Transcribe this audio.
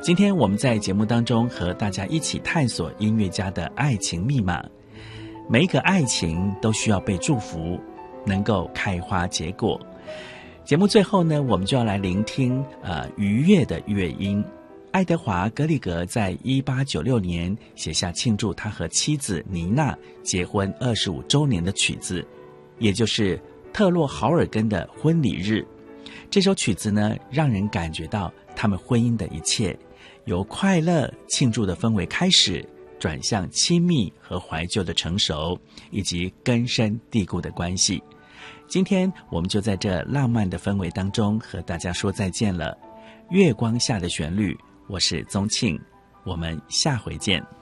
今天我们在节目当中和大家一起探索音乐家的爱情密码。每一个爱情都需要被祝福，能够开花结果。节目最后呢，我们就要来聆听愉悦的乐音。爱德华·格里格在1896年写下庆祝他和妻子妮娜结婚25周年的曲子，也就是特洛豪尔根的婚礼日。这首曲子呢，让人感觉到他们婚姻的一切，由快乐庆祝的氛围开始，转向亲密和怀旧的成熟，以及根深蒂固的关系。今天我们就在这浪漫的氛围当中和大家说再见了。月光下的旋律，我是宗庆，我们下回见。